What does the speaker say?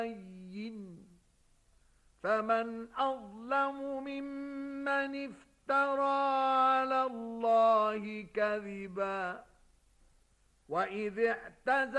فمن أظلم ممن افترى على الله كذبا وإذ اعتزل